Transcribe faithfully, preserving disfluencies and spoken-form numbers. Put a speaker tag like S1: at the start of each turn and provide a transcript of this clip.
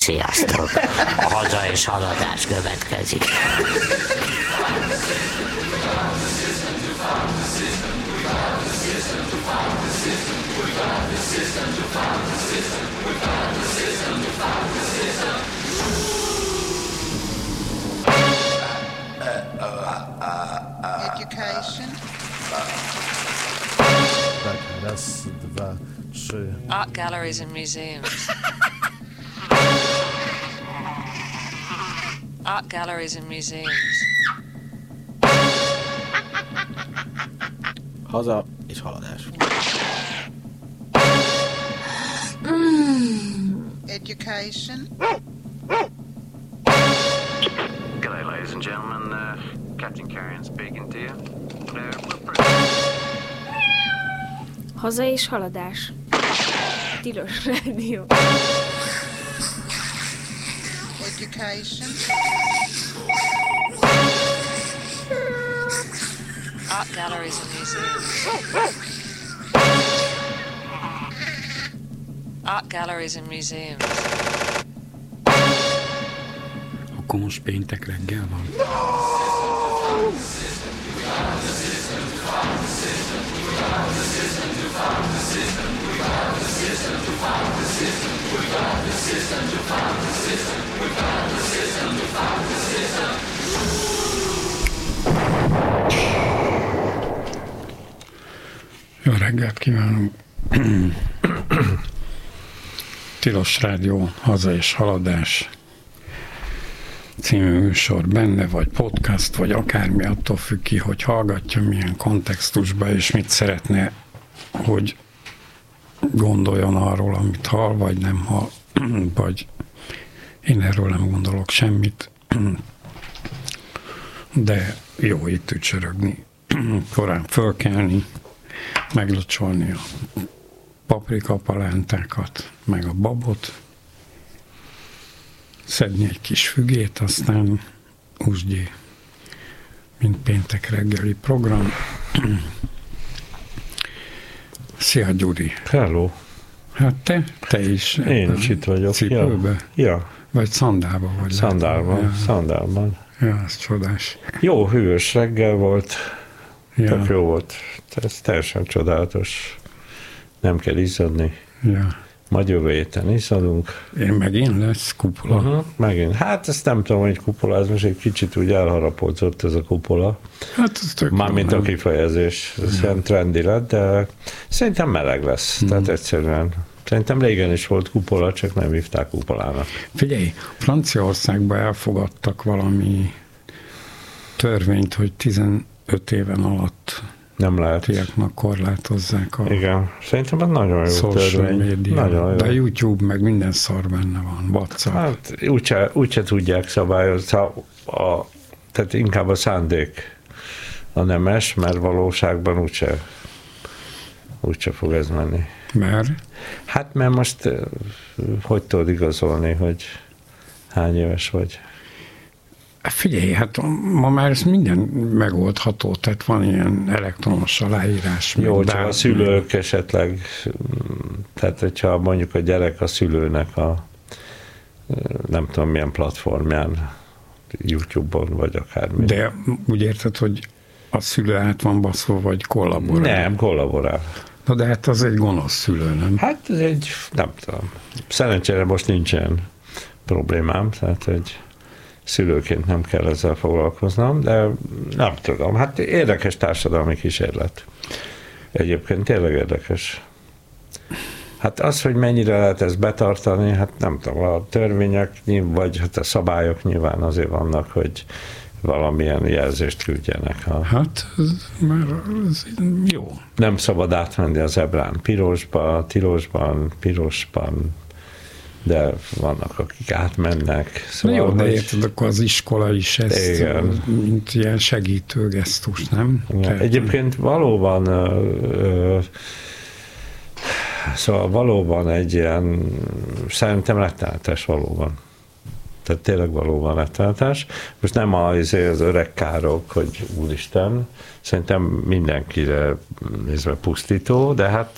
S1: Sziasztok! Haza és haladás következik.
S2: Education.
S3: Raz, dwa, trzy.
S4: Art galleries and museums. Art galleries and museums.
S3: Haza és haladás.
S2: Education.
S5: G'day, ladies and gentlemen. Uh, Captain Carrion speaking to you. Uh, we're pretty...
S6: Haza és haladás. Tilos rádió.
S2: Education.
S4: Art galleries and museums. Art galleries and museums.
S7: Akkor most péntek reggel van. Jó reggelt kívánunk! Tilos Rádió, Haza és Haladás című műsor benne, vagy podcast, vagy akármi, attól függ ki, hogy hallgatja, milyen kontextusban, és mit szeretne, hogy gondoljon arról, amit hall, vagy nem hall, vagy én erről nem gondolok semmit, de jó itt ücsörögni, korán fölkelni, meglocsolni a paprikapalántákat, meg a babot, szedni egy kis fügét, aztán úsgyé, mint péntek reggeli program. Szia, Gyuri!
S8: Hello!
S7: Hát te, te is.
S8: Én is itt vagyok.
S7: Cipőbe?
S8: Ja. ja.
S7: Vagy szandálba? Vagy
S8: szandálban,
S7: ja.
S8: szandálban.
S7: Ja, ez csodás.
S8: Jó, hűvös reggel volt.
S7: Ja.
S8: Tök jó volt. Ez teljesen csodálatos. Nem kell izzadni.
S7: Ja.
S8: Majd jövő héten izzadunk.
S7: Én megint lesz kupola.
S8: Uh-huh. Megint. Hát ezt nem tudom, hogy kupola, ez most egy kicsit úgy elharapódzott ez a kupola.
S7: Hát ez tök
S8: Mármint
S7: jó,
S8: a kifejezés. Ez ja. ilyen trendi lett, de szerintem meleg lesz. Hmm. Tehát egyszerűen. Szerintem régen is volt kupola, csak nem hívták kupolának.
S7: Figyelj, Franciaországban elfogadtak valami törvényt, hogy tizenöt éven alatt
S8: nem lehet.
S7: Fiaknak korlátozzák a
S8: Igen, szerintem ez nagyon jó törvény. Nagyon jó.
S7: De YouTube meg minden szar benne van, WhatsApp.
S8: Hát úgyse, úgyse tudják szabályozni, a, tehát inkább a szándék a nemes, mert valóságban úgyse, úgyse fog ez menni.
S7: Mert?
S8: Hát mert most hogy tudod igazolni, hogy hány éves vagy?
S7: Figyelj, hát ma már ez minden megoldható, tehát van ilyen elektronos aláírás.
S8: Jó, csak a szülők esetleg, tehát hogyha mondjuk a gyerek a szülőnek a nem tudom milyen platformján, YouTube-on, vagy akármi.
S7: De úgy érted, hogy a szülő át van baszva, vagy kollaborál?
S8: Nem, kollaborál.
S7: Na de hát az egy gonosz szülő, nem?
S8: Hát ez egy, nem tudom. Szerencsére most nincsen problémám, tehát hogy szülőként nem kell ezzel foglalkoznom, de nem tudom. Hát érdekes társadalmi kísérlet. Egyébként tényleg érdekes. Hát az, hogy mennyire lehet ezt betartani, hát nem tudom, a törvények, vagy hát a szabályok nyilván azért vannak, hogy valamilyen jelzést küldjenek. A...
S7: Hát, már ez jó.
S8: Nem szabad átmenni az zebrán pirosba, tilosban, pirosban, de vannak, akik átmennek. Szóval,
S7: jó, de
S8: hogy...
S7: érted, akkor az iskola is ezt,
S8: igen.
S7: mint ilyen segítő gesztus, nem?
S8: Tehát... Egyébként valóban ö, ö, szóval valóban egy ilyen, szerintem rettenetes valóban. Tehát tényleg valóban rettenetes. Most nem az, az öreg károk, hogy úristen, szerintem mindenkire nézve pusztító, de hát